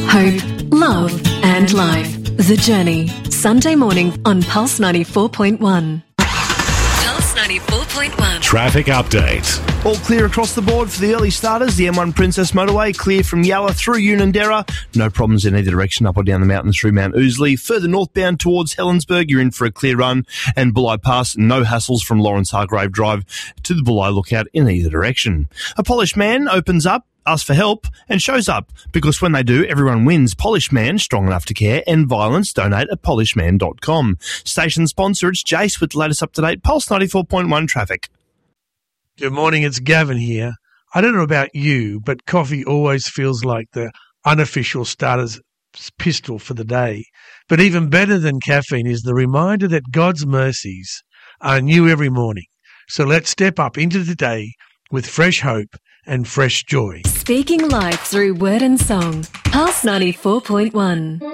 hope, love and life. The Journey. Sunday morning on Pulse 94.1. Pulse 94.1. Traffic update. All clear across the board for the early starters. The M1 Princess Motorway clear from Yalla through Unanderra. No problems in either direction up or down the mountains through Mount Ousley. Further northbound towards Helensburgh, you're in for a clear run. And Bulli Pass, no hassles from Lawrence Hargrave Drive to the Bulli Lookout in either direction. A Polished Man opens up, asks for help and shows up, because when they do, everyone wins. Polished Man, strong enough to care, end violence, donate at polishedman.com. Station sponsor, it's Jace with the latest up-to-date Pulse 94.1 traffic. Good morning, it's Gavin here. I don't know about you, but coffee always feels like the unofficial starter's pistol for the day. But even better than caffeine is the reminder that God's mercies are new every morning. So let's step up into the day with fresh hope and fresh joy. Speaking life through word and song. Pulse 94.1.